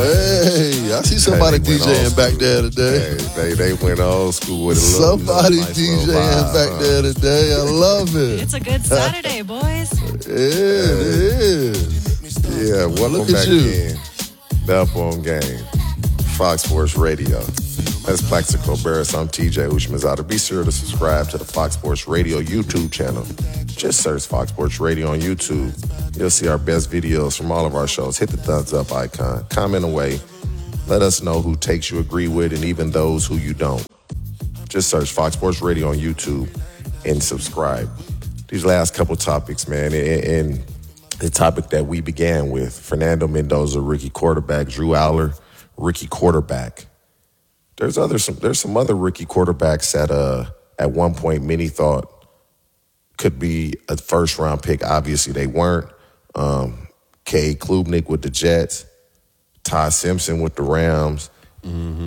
Hey, I see somebody DJing back there today. Hey, they went old school with it. Somebody DJing back there today. I love it. It's a good Saturday, boys. It is. Yeah, welcome back in. The Up On Game, Fox Sports Radio. That's Plaxico Barris. I'm TJ Ushmanzada. Be sure to subscribe to the Fox Sports Radio YouTube channel. Just search Fox Sports Radio on YouTube. You'll see our best videos from all of our shows. Hit the thumbs up icon. Comment away. Let us know who takes you agree with and even those who you don't. Just search Fox Sports Radio on YouTube and subscribe. These last couple topics, man, and the topic that we began with, Fernando Mendoza, rookie quarterback, Drew Aller, rookie quarterback. There's some other rookie quarterbacks that at one point many thought could be a first round pick. Obviously they weren't. Cade Klubnik with the Jets, Ty Simpson with the Rams. Mm-hmm.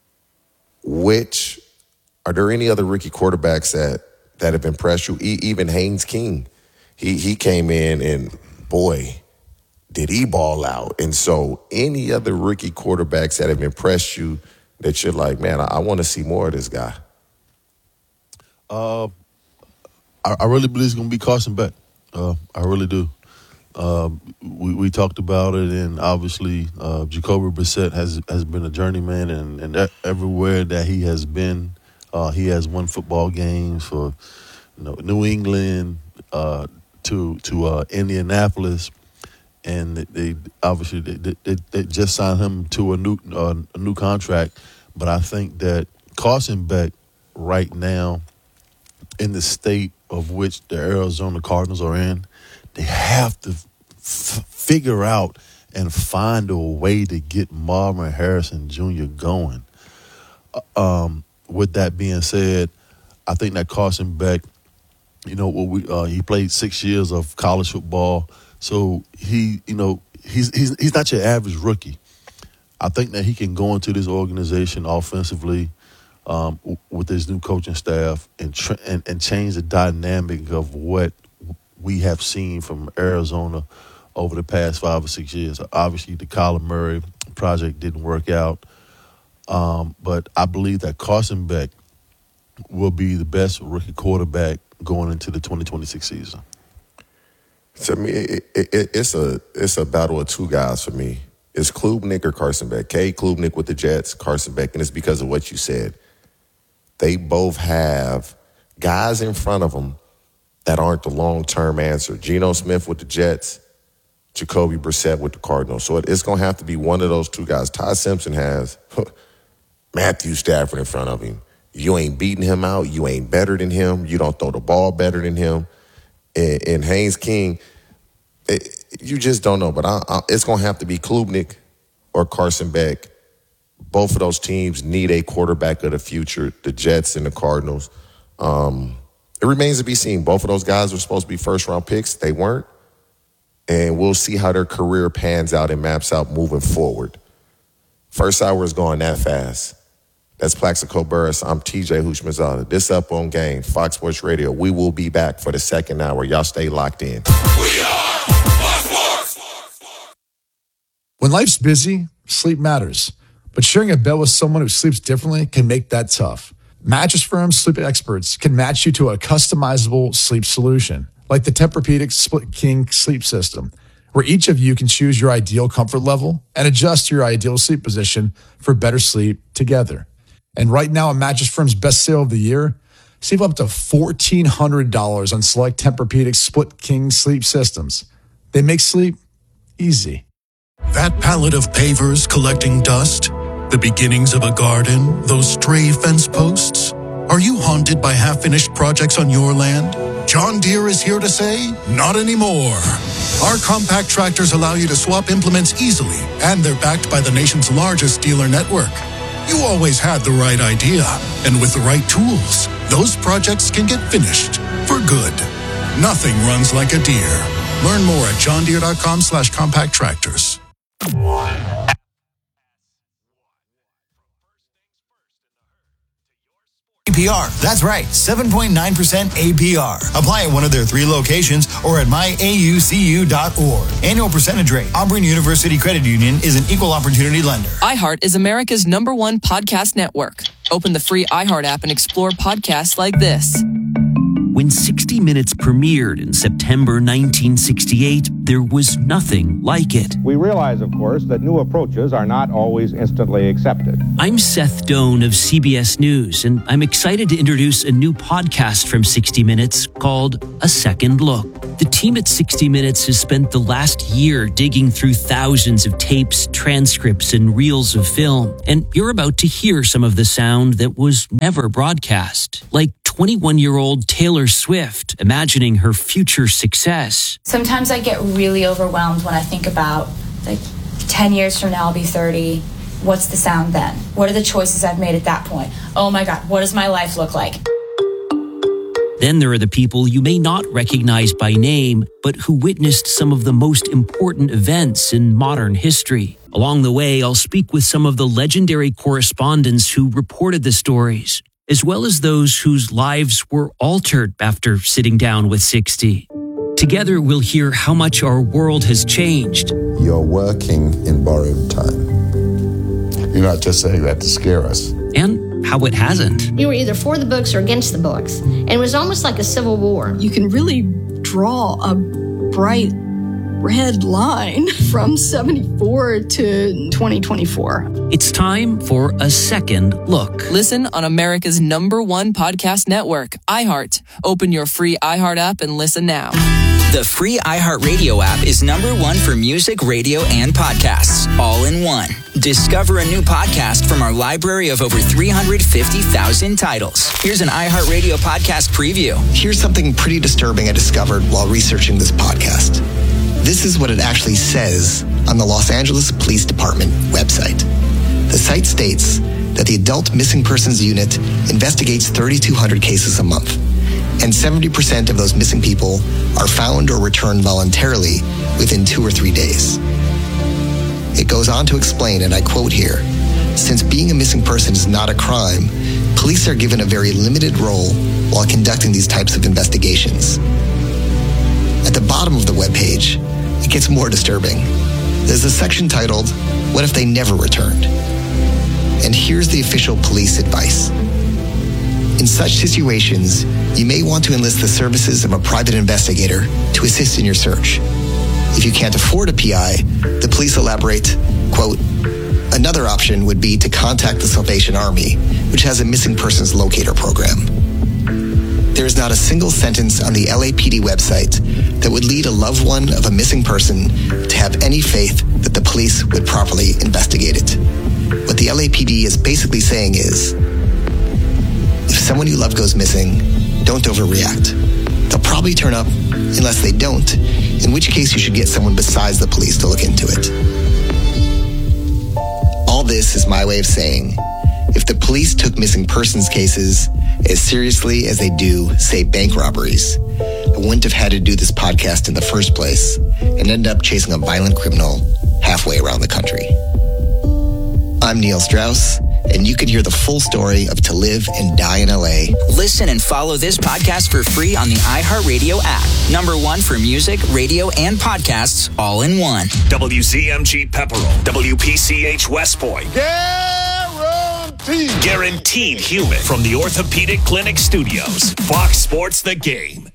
Are there any other rookie quarterbacks that have impressed you? Even Haynes King, he came in and boy, did he ball out. And so any other rookie quarterbacks that have impressed you that you're like, man, I want to see more of this guy? I really believe it's going to be Carson Beck. I really do. We talked about it, and obviously Jacoby Brissett has been a journeyman, and everywhere that he has been, he has won football games for New England to Indianapolis, and they obviously they just signed him to a new contract. But I think that Carson Beck right now, in the state of which the Arizona Cardinals are in, they have to figure out and find a way to get Marvin Harrison Jr. going. With that being said, I think that Carson Beck, he played 6 years of college football, so he's not your average rookie. I think that he can go into this organization offensively with his new coaching staff and change the dynamic of what we have seen from Arizona over the past 5 or 6 years. Obviously, the Kyler Murray project didn't work out, but I believe that Carson Beck will be the best rookie quarterback going into the 2026 season. To me, it's a battle of two guys for me. It's Klubnik or Carson Beck. Cade Klubnik with the Jets, Carson Beck, and it's because of what you said. They both have guys in front of them that aren't the long-term answer. Geno Smith with the Jets, Jacoby Brissett with the Cardinals. So it's going to have to be one of those two guys. Ty Simpson has Matthew Stafford in front of him. You ain't beating him out. You ain't better than him. You don't throw the ball better than him. And Haynes King, you just don't know. But it's going to have to be Klubnik or Carson Beck. Both of those teams need a quarterback of the future, the Jets and the Cardinals. It remains to be seen. Both of those guys were supposed to be first-round picks. They weren't. And we'll see how their career pans out and maps out moving forward. First hour is going that fast. That's Plaxico Burris. I'm TJ Hushmanzada. This Up On Game, Fox Sports Radio. We will be back for the second hour. Y'all stay locked in. We are Fox Sports. When life's busy, sleep matters. But sharing a bed with someone who sleeps differently can make that tough. Mattress Firm sleep experts can match you to a customizable sleep solution, like the Tempur-Pedic Split King sleep system, where each of you can choose your ideal comfort level and adjust your ideal sleep position for better sleep together. And right now, at Mattress Firm's best sale of the year, save up to $1,400 on select Tempur-Pedic Split King sleep systems. They make sleep easy. That pallet of pavers collecting dust, the beginnings of a garden, those stray fence posts. Are you haunted by half-finished projects on your land? John Deere is here to say, not anymore. Our compact tractors allow you to swap implements easily, and they're backed by the nation's largest dealer network. You always had the right idea, and with the right tools, those projects can get finished for good. Nothing runs like a Deere. Learn more at johndeere.com/compact tractors. APR. That's right, 7.9% APR. Apply at one of their 3 locations or at myaucu.org. Annual percentage rate. Auburn University Credit Union is an equal opportunity lender. iHeart is America's #1 podcast network. Open the free iHeart app and explore podcasts like this. When 60 Minutes premiered in September 1968, there was nothing like it. We realize, of course, that new approaches are not always instantly accepted. I'm Seth Doan of CBS News, and I'm excited to introduce a new podcast from 60 Minutes called A Second Look. The team at 60 Minutes has spent the last year digging through thousands of tapes, transcripts, and reels of film, and you're about to hear some of the sound that was never broadcast, like 21-year-old Taylor Swift imagining her future success. Sometimes I get really overwhelmed when I think about, 10 years from now I'll be 30. What's the sound then? What are the choices I've made at that point? Oh my God, what does my life look like? Then there are the people you may not recognize by name, but who witnessed some of the most important events in modern history. Along the way, I'll speak with some of the legendary correspondents who reported the stories, as well as those whose lives were altered after sitting down with 60. Together, we'll hear how much our world has changed. You're working in borrowed time. You're not just saying that to scare us. And how it hasn't. You were either for the books or against the books. And it was almost like a civil war. You can really draw a bright red line from 74 to 2024. It's time for A Second Look. Listen on America's #1 podcast network, iHeart. Open your free iHeart app and listen now. The free iHeartRadio app is #1 for music, radio, and podcasts, all in one. Discover a new podcast from our library of over 350,000 titles. Here's an iHeartRadio podcast preview. Here's something pretty disturbing I discovered while researching this podcast. This is what it actually says on the Los Angeles Police Department website. The site states that the Adult Missing Persons Unit investigates 3,200 cases a month, and 70% of those missing people are found or returned voluntarily within 2 or 3 days. It goes on to explain, and I quote here, "Since being a missing person is not a crime, police are given a very limited role while conducting these types of investigations." At the bottom of the webpage, it gets more disturbing. There's a section titled, "What if they never returned?" And here's the official police advice. In such situations, you may want to enlist the services of a private investigator to assist in your search. If you can't afford a PI, the police elaborate, quote, "Another option would be to contact the Salvation Army, which has a missing persons locator program." There is not a single sentence on the LAPD website that would lead a loved one of a missing person to have any faith that the police would properly investigate it. What the LAPD is basically saying is, if someone you love goes missing, don't overreact. They'll probably turn up unless they don't, in which case you should get someone besides the police to look into it. All this is my way of saying, if the police took missing persons cases as seriously as they do, say, bank robberies, I wouldn't have had to do this podcast in the first place and end up chasing a violent criminal halfway around the country. I'm Neil Strauss, and you can hear the full story of To Live and Die in LA. Listen and follow this podcast for free on the iHeartRadio app. #1 for music, radio, and podcasts, all in one. WZMG Pepperell, WPCH West Point. Guaranteed human from the Orthopedic Clinic Studios. Fox Sports The Game.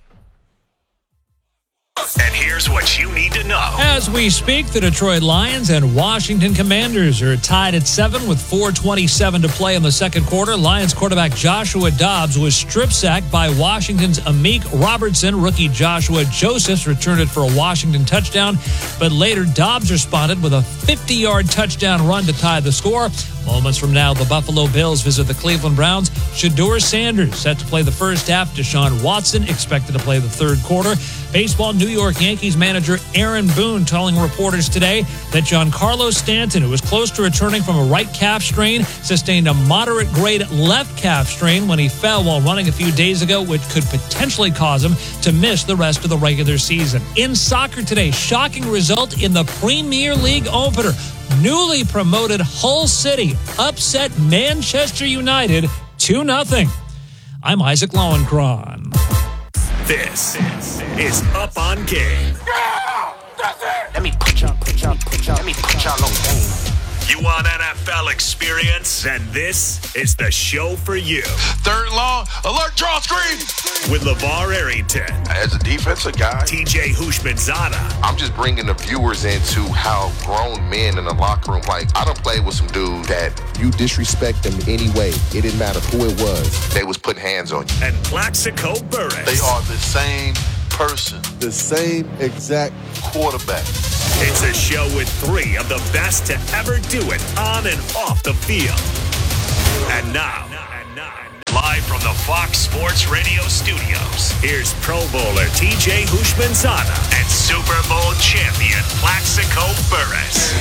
And here's what you need to know. As we speak, the Detroit Lions and Washington Commanders are tied at 7 with 4:27 to play in the second quarter. Lions quarterback Joshua Dobbs was strip sacked by Washington's Amik Robertson. Rookie Joshua Josephs returned it for a Washington touchdown, but later Dobbs responded with a 50-yard touchdown run to tie the score. Moments from now, the Buffalo Bills visit the Cleveland Browns. Shedeur Sanders set to play the first half. Deshaun Watson expected to play the third quarter. Baseball, New York Yankees manager Aaron Boone telling reporters today that Giancarlo Stanton, who was close to returning from a right calf strain, sustained a moderate-grade left calf strain when he fell while running a few days ago, which could potentially cause him to miss the rest of the regular season. In soccer today, shocking result in the Premier League opener. Newly promoted Hull City upset Manchester United 2-0. I'm Isaac Lowenkron. This is Up on Game. Yeah, that's it. Let me put y'all on game. You want NFL experience? Then this is the show for you. Third and long, alert, draw, screen. With LeVar Arrington. As a defensive guy, TJ Houshmandzadeh. I'm just bringing the viewers into how grown men in the locker room, like, I done played with some dudes that you disrespect them anyway. It didn't matter who it was. They was putting hands on you. And Plaxico Burress. They are the same person, the same exact quarterback. It's a show with three of the best to ever do it on and off the field. And now, live from the Fox Sports Radio studios, here's Pro Bowler TJ Houshmandzadeh and Super Bowl champion Plaxico Burress.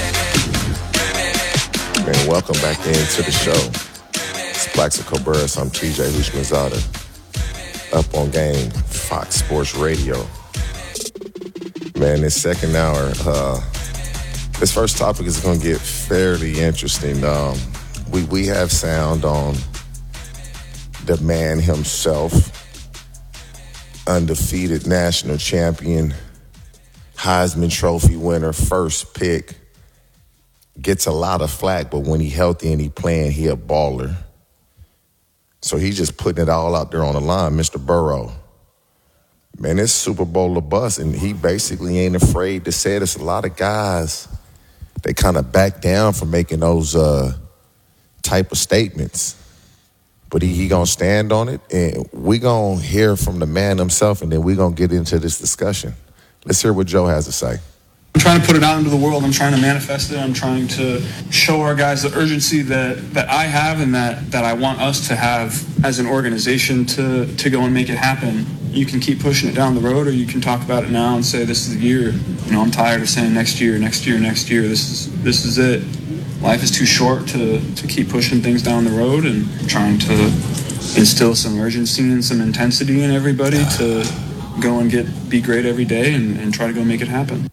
Man, welcome back into the show. It's Plaxico Burress. I'm TJ Houshmandzadeh. Up on Game, Fox Sports Radio. Man, this second hour, this first topic is going to get fairly interesting. We have sound on the man himself, undefeated national champion, Heisman Trophy winner, first pick, gets a lot of flack, but when he healthy and he playing, he a baller. So he's just putting it all out there on the line, Mr. Burrow. Man, it's Super Bowl or bust, and he basically ain't afraid to say it. It's a lot of guys, they kind of back down from making those type of statements. But he going to stand on it, and we going to hear from the man himself, and then we going to get into this discussion. Let's hear what Joe has to say. I'm trying to put it out into the world. I'm trying to manifest it. I'm trying to show our guys the urgency that I have and that I want us to have as an organization to go and make it happen. You can keep pushing it down the road, or you can talk about it now and say this is the year. You know, I'm tired of saying next year. This is it. Life is too short to keep pushing things down the road, and trying to instill some urgency and some intensity in everybody to go and be great every day and try to go make it happen.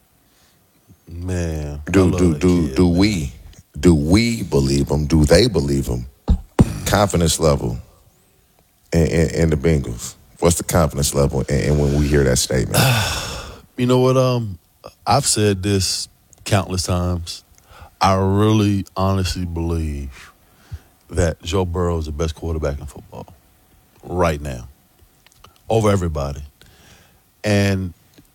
Man, do we believe them? Do they believe them? Confidence level in the Bengals. What's the confidence level? And when we hear that statement, you know what? I've said this countless times. I really, honestly believe that Joe Burrow is the best quarterback in football right now, over everybody, and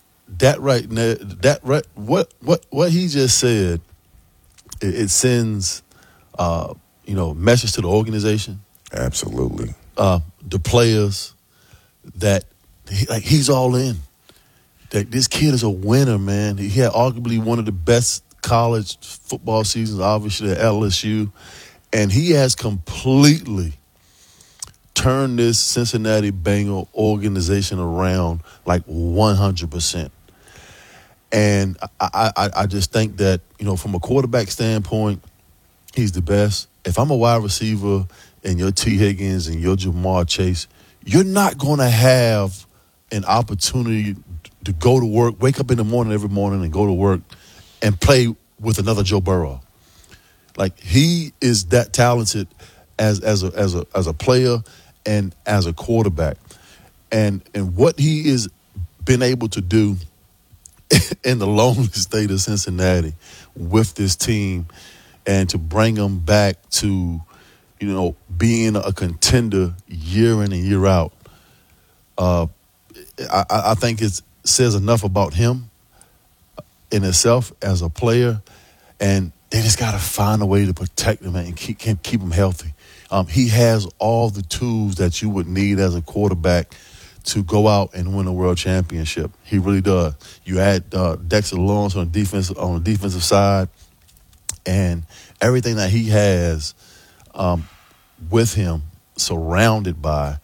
what he just said, it sends message to the organization. Absolutely. The players that he's all in. That this kid is a winner, man. He had arguably one of the best college football seasons, obviously at LSU, and he has completely turned this Cincinnati Bengal organization around like 100%. And I just think that, from a quarterback standpoint, he's the best. If I'm a wide receiver and you're T. Higgins and you're Jamar Chase, you're not going to have an opportunity to go to work, wake up in the morning every morning and go to work and play with another Joe Burrow. Like, he is that talented as a player and as a quarterback. And what he has been able to do in the lonely state of Cincinnati with this team, and to bring them back to, being a contender year in and year out, I think it says enough about him in itself as a player, and they just got to find a way to protect him and keep him healthy. He has all the tools that you would need as a quarterback to go out and win a world championship. He really does. You add Dexter Lawrence on the defensive side, and everything that he has with him, surrounded by.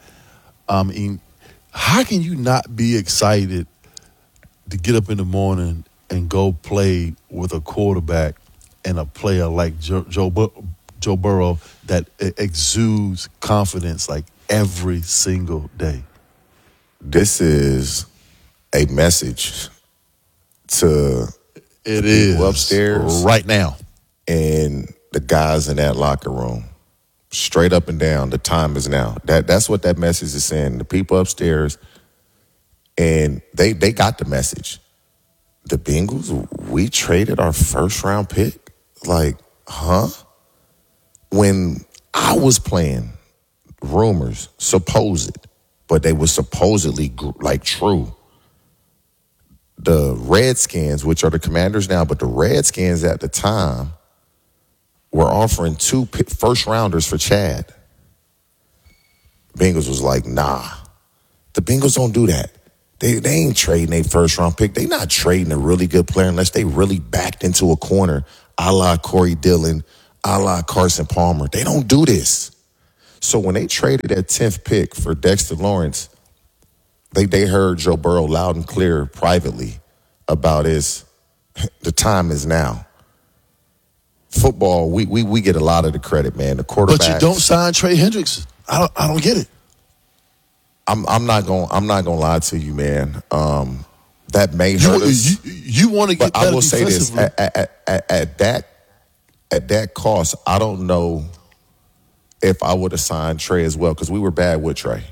How can you not be excited to get up in the morning and go play with a quarterback and a player like Joe Burrow that exudes confidence like every single day? This is a message to people upstairs right now and the guys in that locker room. straight up and down. The time is now. That's what that message is saying. The people upstairs, and they got the message. The Bengals, we traded our first round pick? Like, huh? When I was playing, rumors, supposed, but they were supposedly like true. The Redskins, which are the Commanders now, but the Redskins at the time were offering 2 first rounders for Chad. Bengals was like, nah. The Bengals don't do that. They ain't trading a first round pick. They not trading a really good player unless they really backed into a corner, a la Corey Dillon, a la Carson Palmer. They don't do this. So when they traded that 10th pick for Dexter Lawrence, they heard Joe Burrow loud and clear privately about the time is now. Football, we get a lot of the credit, man. The quarterbacks. But you don't sign Trey Hendricks. I don't get it. I'm not gonna lie to you, man. That may hurt us. You want to get better. I will say this: at that cost, I don't know if I would have signed Trey as well, because we were bad with Trey.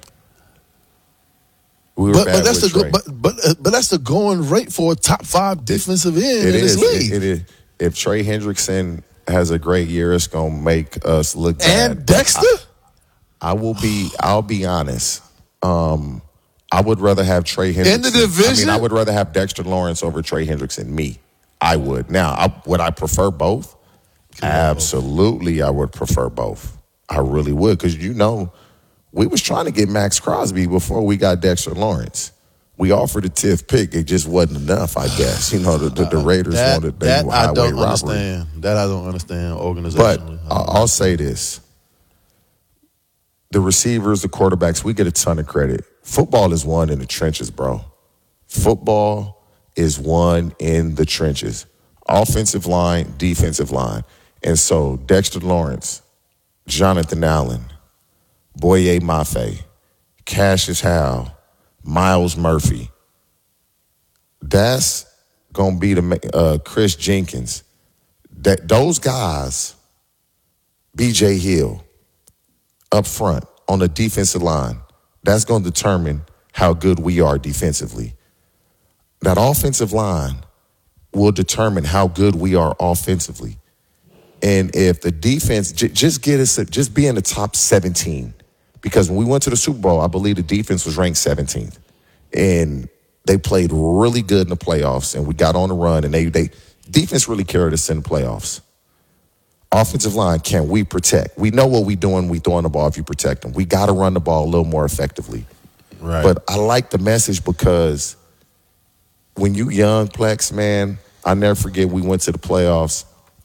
But that's the going rate for a top 5 defensive end in this league. It is. If Trey Hendrickson has a great year, it's gonna make us look bad. And Dexter, I'll be honest. I would rather have Trey Hendrickson in the division. I would rather have Dexter Lawrence over Trey Hendrickson. Me, I would. Now, would I prefer both? Absolutely, I would prefer both. I really would, because we was trying to get Max Crosby before we got Dexter Lawrence. We offered a 10th pick. It just wasn't enough, I guess. The Raiders wanted that highway robbery. That I don't understand organizationally. But I'll say this. The receivers, the quarterbacks, we get a ton of credit. Football is won in the trenches, bro. Football is won in the trenches. Offensive line, defensive line. And so Dexter Lawrence, Jonathan Allen, Boye Mafe, Cassius Howe, Miles Murphy. That's going to be the Chris Jenkins. Those guys, B.J. Hill, up front on the defensive line, that's going to determine how good we are defensively. That offensive line will determine how good we are offensively. And if the defense, just be in the top 17. Because when we went to the Super Bowl, I believe the defense was ranked 17th. And they played really good in the playoffs, and we got on the run, and they defense really carried us in the playoffs. Offensive line, can we protect? We know what we're doing. We throwing the ball if you protect them. We got to run the ball a little more effectively. Right. But I like the message because when you young, Plex, man, I never forget we went to the playoffs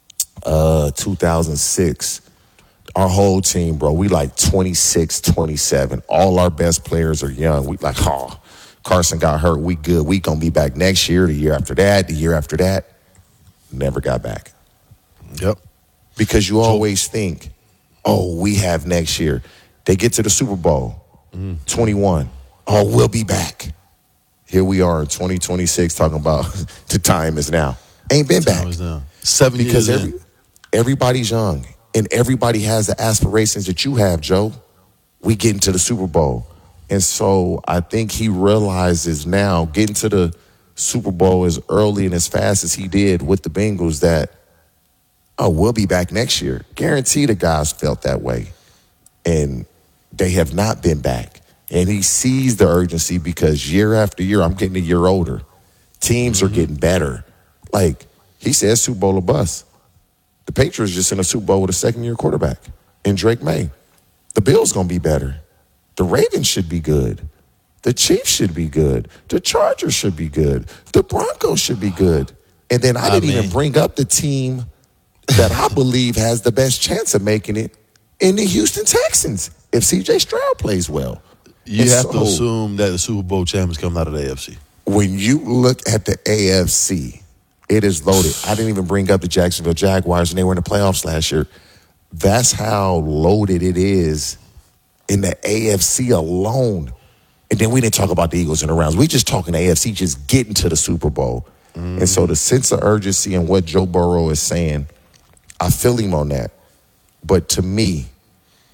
2006. Our whole team, bro, we like 26, 27. All our best players are young. We like, Carson got hurt. We good. We going to be back next year, the year after that, the year after that. Never got back. Yep. Because you always think, we have next year. They get to the Super Bowl, 21. We'll be back. Here we are in 2026 talking about the time is now. Ain't been back. 7 years because everybody's young. And everybody has the aspirations that you have, Joe. We get into the Super Bowl. And so I think he realizes now, getting to the Super Bowl as early and as fast as he did with the Bengals, that, we'll be back next year. Guarantee the guys felt that way. And they have not been back. And he sees the urgency because year after year, I'm getting a year older. Teams are getting better. Like, he says Super Bowl or bust. The Patriots just in a Super Bowl with a second-year quarterback in Drake May. The Bills going to be better. The Ravens should be good. The Chiefs should be good. The Chargers should be good. The Broncos should be good. And then I didn't even bring up the team that I believe has the best chance of making it in the Houston Texans if C.J. Stroud plays well. You have to assume that the Super Bowl champions come out of the AFC. When you look at the AFC, it is loaded. I didn't even bring up the Jacksonville Jaguars, and they were in the playoffs last year. That's how loaded it is in the AFC alone. And then we didn't talk about the Eagles in the rounds. We just talking the AFC just getting to the Super Bowl. And so the sense of urgency and what Joe Burrow is saying, I feel him on that. But to me,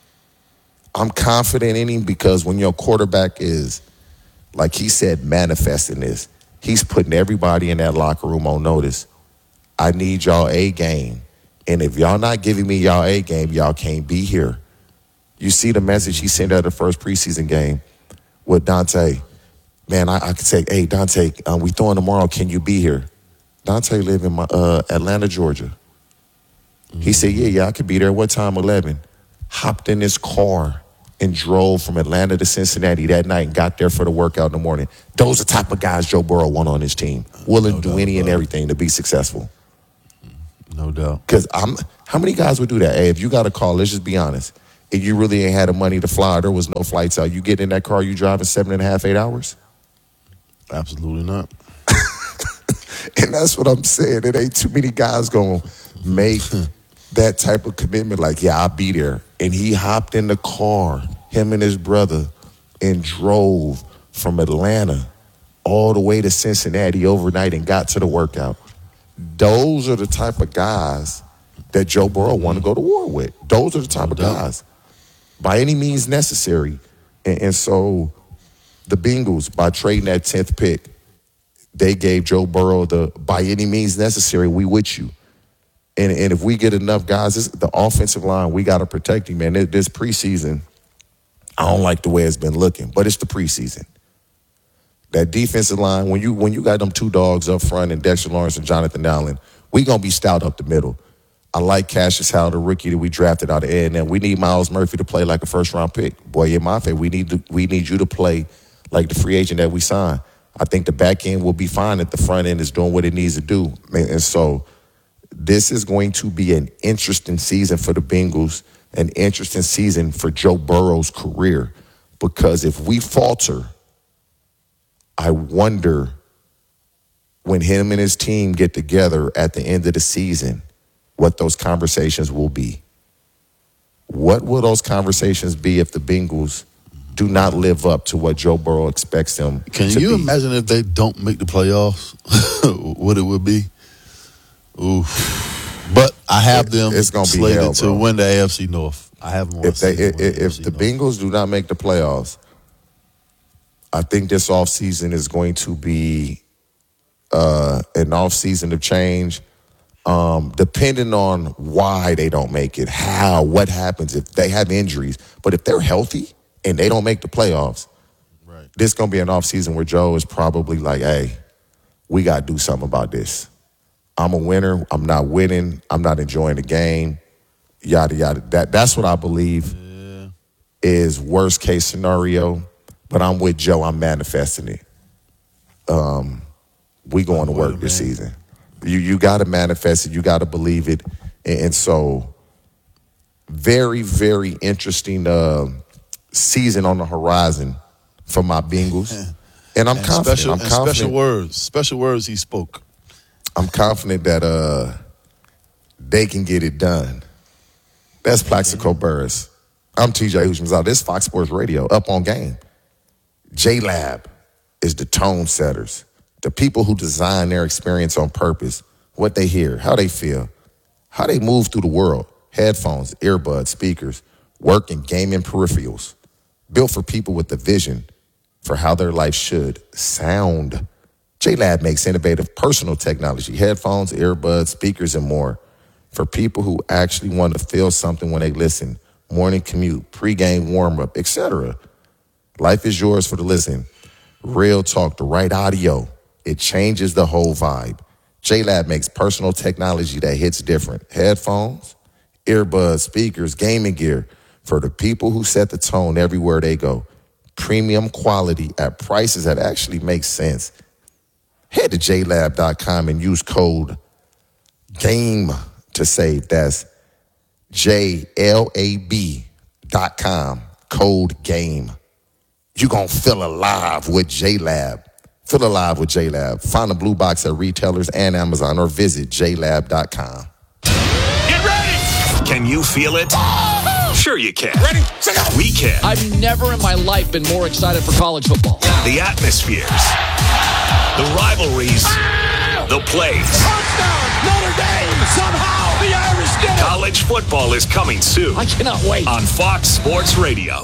I'm confident in him because when your quarterback is, like he said, manifesting this, he's putting everybody in that locker room on notice. I need y'all A game. And if y'all not giving me y'all A game, y'all can't be here. You see the message he sent at the first preseason game with Dante. Man, I could say, hey, Dante, we throwing tomorrow. Can you be here? Dante live in Atlanta, Georgia. He said, yeah, I could be there. What time? 11. Hopped in his car and drove from Atlanta to Cincinnati that night and got there for the workout in the morning. Those are the type of guys Joe Burrow want on his team. Willing to do any and everything to be successful. No doubt. Because how many guys would do that? Hey, if you got a call, let's just be honest. If you really ain't had the money to fly, there was no flights out. You get in that car, you driving 7.5, 8 hours? Absolutely not. And that's what I'm saying. It ain't too many guys going to make that type of commitment like, yeah, I'll be there. And he hopped in the car, him and his brother, and drove from Atlanta all the way to Cincinnati overnight and got to the workout. Those are the type of guys that Joe Burrow want to go to war with. Those are the type of guys, by any means necessary. And so the Bengals, by trading that 10th pick, they gave Joe Burrow the by any means necessary, we with you. And if we get enough guys, the offensive line, we got to protect him, man. This preseason, I don't like the way it's been looking, but it's the preseason. That defensive line, when you got them two dogs up front and Dexter Lawrence and Jonathan Allen, we going to be stout up the middle. I like Cassius Howell, the rookie that we drafted out of A&M. We need Myles Murphy to play like a first-round pick. Boy, in my favor, we need you to play like the free agent that we signed. I think the back end will be fine if the front end is doing what it needs to do. And so this is going to be an interesting season for the Bengals, an interesting season for Joe Burrow's career. Because if we falter, I wonder when him and his team get together at the end of the season, what those conversations will be. What will those conversations be if the Bengals do not live up to what Joe Burrow expects them to be? Can you imagine if they don't make the playoffs? What it would be? Oof. But I have them slated to win the AFC North. I have them. If the Bengals do not make the playoffs, I think this offseason is going to be an offseason of change. Depending on why they don't make it, what happens if they have injuries. But if they're healthy and they don't make the playoffs, this is going to be an offseason where Joe is probably like, hey, we got to do something about this. I'm a winner. I'm not winning. I'm not enjoying the game. Yada, yada. That's what I believe is worst case scenario. But I'm with Joe. I'm manifesting it. We going to work this season. You got to manifest it. You got to believe it. And so very, very interesting season on the horizon for my Bengals. And I'm confident. Special words he spoke. I'm confident that they can get it done. That's Plaxico Burress. I'm TJ Houshmandzadeh. This is Fox Sports Radio, Up on Game. J-Lab is the tone setters. The people who design their experience on purpose, what they hear, how they feel, how they move through the world. Headphones, earbuds, speakers, work and gaming peripherals. Built for people with a vision for how their life should sound. J-Lab makes innovative personal technology, headphones, earbuds, speakers, and more for people who actually want to feel something when they listen. Morning commute, pregame warm-up, etc. Life is yours for the listen. Real talk, the right audio. It changes the whole vibe. J-Lab makes personal technology that hits different. Headphones, earbuds, speakers, gaming gear for the people who set the tone everywhere they go. Premium quality at prices that actually make sense. Head to JLab.com and use code GAME to save. That's JLAB.com, code GAME. You're going to feel alive with J-Lab. Feel alive with J-Lab. Find the blue box at retailers and Amazon or visit JLab.com. Get ready! Can you feel it? Sure you can. Ready? We can. I've never in my life been more excited for college football. The atmospheres. The rivalries. The plays. Touchdown! Notre Dame! Somehow the Irish get it! College football is coming soon. I cannot wait. On Fox Sports Radio.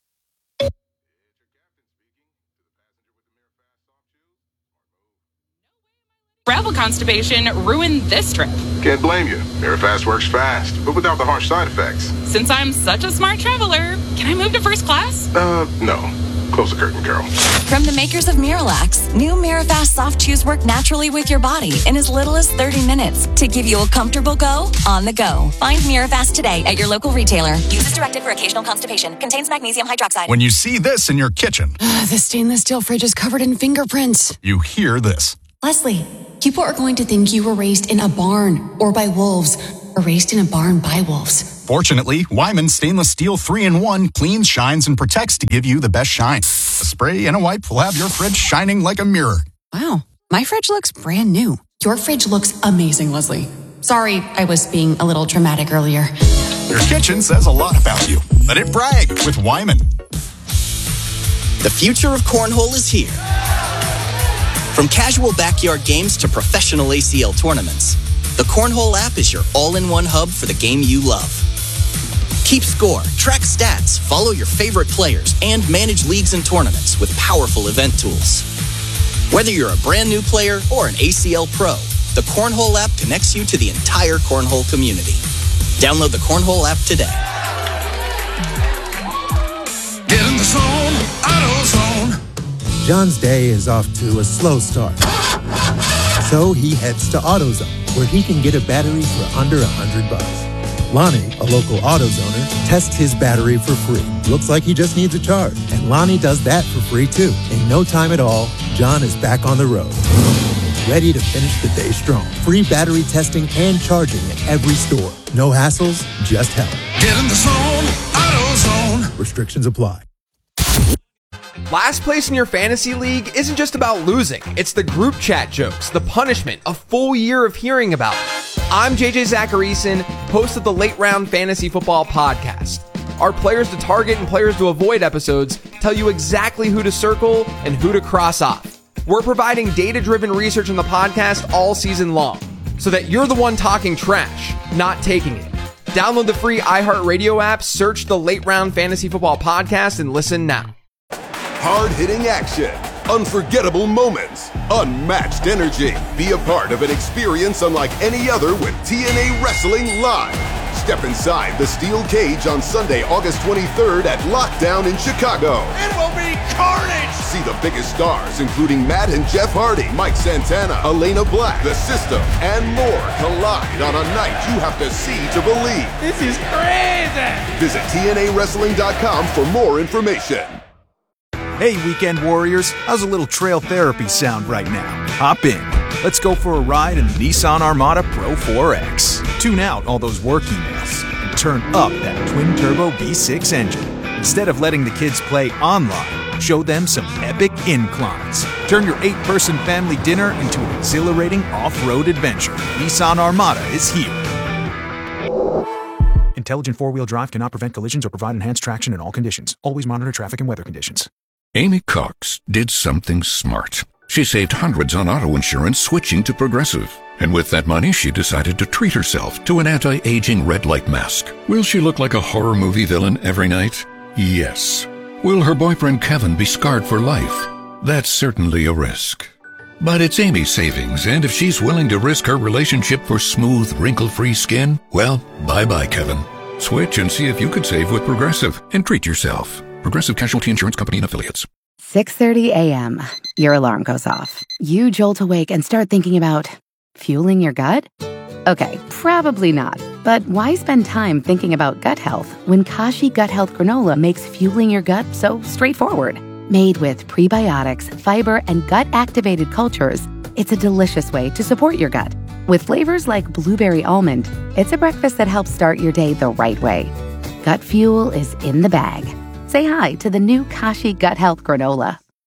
Travel constipation ruined this trip. Can't blame you. Mirafast works fast, but without the harsh side effects. Since I'm such a smart traveler, can I move to first class? No. Close the curtain, Carol. From the makers of Miralax, new Mirafast soft chews work naturally with your body in as little as 30 minutes to give you a comfortable go on the go. Find Mirafast today at your local retailer. Use as directed for occasional constipation. Contains magnesium hydroxide. When you see this in your kitchen, the stainless steel fridge is covered in fingerprints. You hear this. Leslie, people are going to think you were raised in a barn or by wolves or raised in a barn by wolves. Fortunately, Wyman Stainless Steel 3-in-1 cleans, shines, and protects to give you the best shine. A spray and a wipe will have your fridge shining like a mirror. Wow, my fridge looks brand new. Your fridge looks amazing, Leslie. Sorry, I was being a little dramatic earlier. Your kitchen says a lot about you. Let it brag with Wyman. The future of cornhole is here. From casual backyard games to professional ACL tournaments, the Cornhole app is your all-in-one hub for the game you love. Keep score, track stats, follow your favorite players, and manage leagues and tournaments with powerful event tools. Whether you're a brand new player or an ACL pro, the Cornhole app connects you to the entire Cornhole community. Download the Cornhole app today. Get in the zone, AutoZone. John's day is off to a slow start. So he heads to AutoZone, where he can get a battery for under $100. Lonnie, a local AutoZoner, tests his battery for free. Looks like he just needs a charge. And Lonnie does that for free too. In no time at all, John is back on the road, ready to finish the day strong. Free battery testing and charging at every store. No hassles, just help. Get in the zone, AutoZone. Restrictions apply. Last place in your fantasy league isn't just about losing. It's the group chat jokes, the punishment, a full year of hearing about it. I'm JJ Zacharyson, host of the Late Round Fantasy Football Podcast. Our players to target and players to avoid episodes tell you exactly who to circle and who to cross off. We're providing data-driven research on the podcast all season long, so that you're the one talking trash, not taking it. Download the free iHeartRadio app, search the Late Round Fantasy Football Podcast, and listen now. Hard-hitting action, unforgettable moments, unmatched energy. Be a part of an experience unlike any other with TNA Wrestling Live. Step inside the steel cage on Sunday, August 23rd at Lockdown in Chicago. It will be carnage! See the biggest stars, including Matt and Jeff Hardy, Mike Santana, Elena Black, The System, and more collide on a night you have to see to believe. This is crazy! Visit TNAWrestling.com for more information. Hey, Weekend Warriors, how's a little trail therapy sound right now? Hop in. Let's go for a ride in the Nissan Armada Pro 4X. Tune out all those work emails and turn up that twin-turbo V6 engine. Instead of letting the kids play online, show them some epic inclines. Turn your 8-person family dinner into an exhilarating off-road adventure. Nissan Armada is here. Intelligent four-wheel drive cannot prevent collisions or provide enhanced traction in all conditions. Always monitor traffic and weather conditions. Amy Cox did something smart. She saved hundreds on auto insurance switching to Progressive. And with that money, she decided to treat herself to an anti-aging red light mask. Will she look like a horror movie villain every night? Yes. Will her boyfriend Kevin be scarred for life? That's certainly a risk. But it's Amy's savings, and if she's willing to risk her relationship for smooth, wrinkle-free skin, well, bye-bye, Kevin. Switch and see if you could save with Progressive and treat yourself. Progressive Casualty Insurance Company and Affiliates. 6:30 a.m. Your alarm goes off. You jolt awake and start thinking about fueling your gut? Okay, probably not. But why spend time thinking about gut health when Kashi Gut Health Granola makes fueling your gut so straightforward? Made with prebiotics, fiber, and gut-activated cultures, it's a delicious way to support your gut. With flavors like blueberry almond, it's a breakfast that helps start your day the right way. Gut fuel is in the bag. Say hi to the new Kashi Gut Health Granola.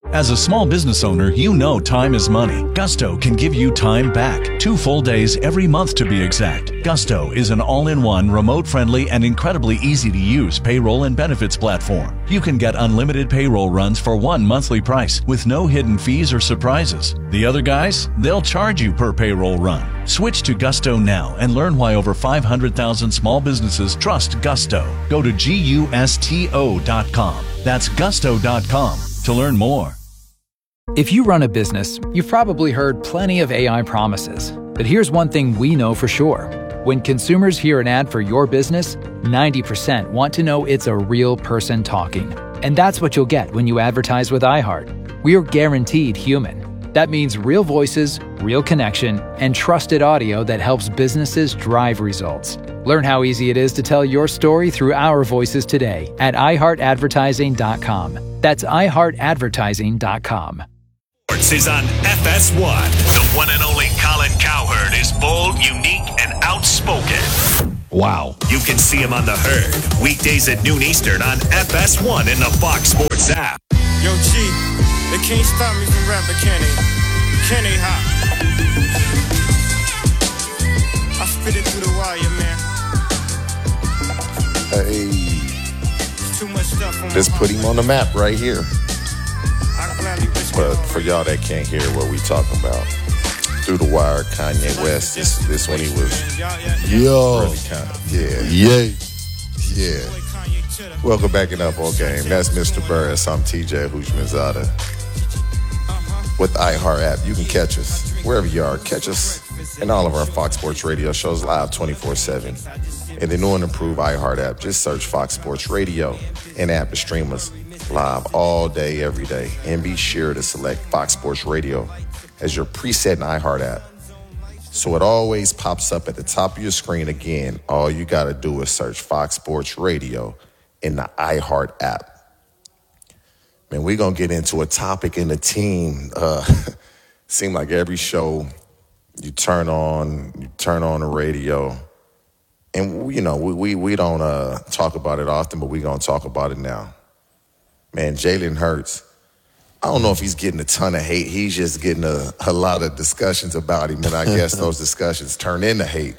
As a small business owner, you know time is money. Gusto can give you time back. 2 full days every month to be exact. Gusto is an all-in-one, remote-friendly, and incredibly easy-to-use payroll and benefits platform. You can get unlimited payroll runs for one monthly price with no hidden fees or surprises. The other guys, they'll charge you per payroll run. Switch to Gusto now and learn why over 500,000 small businesses trust Gusto. Go to GUSTO.com. That's Gusto.com to learn more. If you run a business, you've probably heard plenty of AI promises. But here's one thing we know for sure. When consumers hear an ad for your business, 90% want to know it's a real person talking. And that's what you'll get when you advertise with iHeart. We're guaranteed human. That means real voices, real connection, and trusted audio that helps businesses drive results. Learn how easy it is to tell your story through our voices today at iHeartAdvertising.com. That's iHeartAdvertising.com. Is on FS1. The one and only Colin Cowherd is bold, unique, and outspoken. Wow. You can see him on The Herd, weekdays at noon Eastern on FS1 in the Fox Sports app. Yo, G, they can't stop me from rapping, can they? Can they, hot? I spit it through the wire, man. Hey. Too much stuff on Just put him on the map right here. But for y'all that can't hear what we talking about, Through the Wire, Kanye West. This when he was really kind of, yeah. Welcome back in Up All Game. That's Mr. Burris. I'm TJ Houshmandzadeh. With the iHeart app, you can catch us wherever you are. Catch us in all of our Fox Sports Radio shows live 24/7. And the new and improved iHeart app, just search Fox Sports Radio and app to stream us live all day, every day. And be sure to select Fox Sports Radio as your preset in iHeart app. So it always pops up at the top of your screen again. All you got to do is search Fox Sports Radio in the iHeart app. Man, we're going to get into a topic in the team. Seem like every show you turn on the radio. And, you know, we don't talk about it often, but we're going to talk about it now. Man, Jalen Hurts, I don't know if he's getting a ton of hate. He's just getting a lot of discussions about him, and I guess those discussions turn into hate.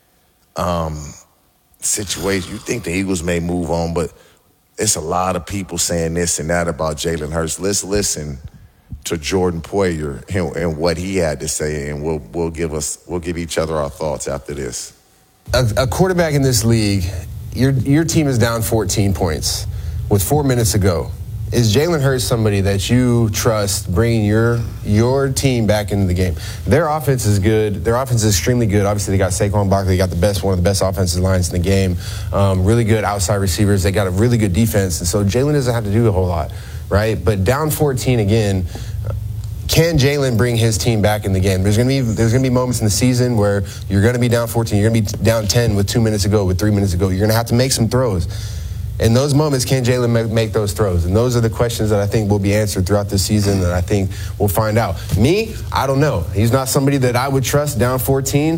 Situation, you think the Eagles may move on, but it's a lot of people saying this and that about Jalen Hurts. Let's listen to Jordan Poyer and what he had to say, and we'll give each other our thoughts after this. A quarterback in this league, your team is down 14 points with 4 minutes to go. Is Jalen Hurts somebody that you trust bringing your team back into the game? Their offense is good. Their offense is extremely good. Obviously, they got Saquon Barkley. They got one of the best offensive lines in the game. Really good outside receivers. They got a really good defense. And so Jalen doesn't have to do a whole lot, right? But down 14 again, can Jalen bring his team back in the game? There's gonna be moments in the season where you're gonna be down 14. You're gonna be down 10 with 2 minutes to go, with 3 minutes to go. You're gonna have to make some throws. In those moments, can Jalen make those throws? And those are the questions that I think will be answered throughout the season, and I think we'll find out. Me, I don't know. He's not somebody that I would trust down 14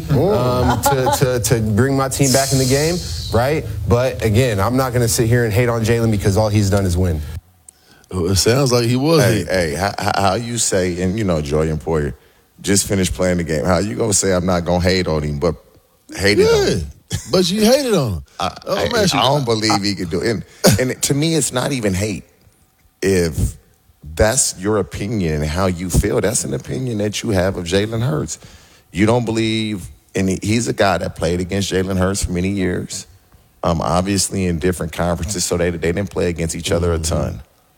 to bring my team back in the game, right? But again, I'm not going to sit here and hate on Jalen because all he's done is win. It sounds like he was. Hey, how you say, and you know, Jordan Poyer just finished playing the game. How you gonna say I'm not gonna hate on him, but hated on him? But you hated on him. I don't believe he could do it. And to me, it's not even hate. If that's your opinion and how you feel, that's an opinion that you have of Jalen Hurts. You don't believe, and he's a guy that played against Jalen Hurts for many years, obviously in different conferences, so they didn't play against each other a ton.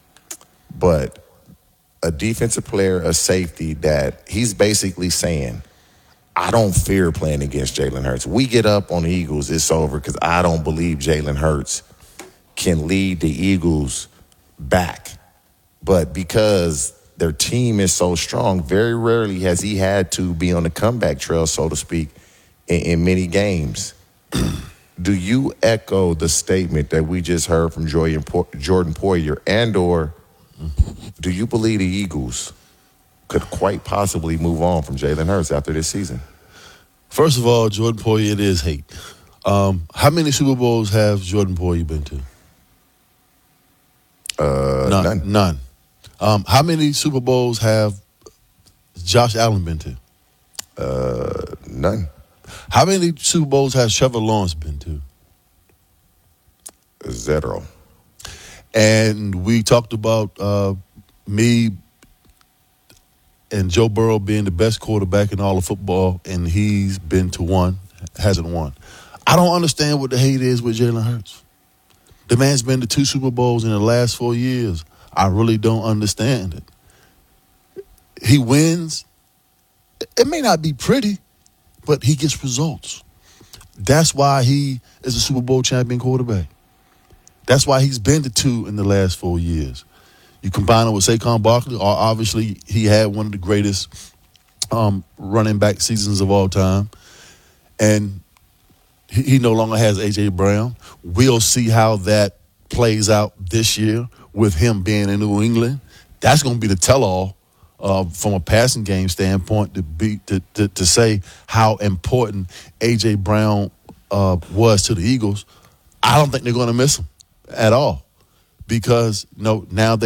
But a defensive player, a safety, that he's basically saying, I don't fear playing against Jalen Hurts. We get up on the Eagles, it's over, because I don't believe Jalen Hurts can lead the Eagles back. But because their team is so strong, very rarely has he had to be on the comeback trail, so to speak, in many games. Do you echo the statement that we just heard from Jordan Poyer, and or do you believe the Eagles could quite possibly move on from Jalen Hurts after this season? First of all, Jordan Poyer, it is hate. How many Super Bowls have Jordan Poyer been to? None. How many Super Bowls have Josh Allen been to? None. How many Super Bowls has Trevor Lawrence been to? 0. And we talked about me and Joe Burrow being the best quarterback in all of football, and he's been to one, hasn't won. I don't understand what the hate is with Jalen Hurts. The man's been to 2 Super Bowls in the last 4 years. I really don't understand it. He wins. It may not be pretty, but he gets results. That's why he is a Super Bowl champion quarterback. That's why he's been to 2 in the last 4 years. You combine it with Saquon Barkley, obviously he had one of the greatest running back seasons of all time. And he no longer has A.J. Brown. We'll see how that plays out this year with him being in New England. That's going to be the tell-all from a passing game standpoint to say how important A.J. Brown was to the Eagles. I don't think they're going to miss him at all because now they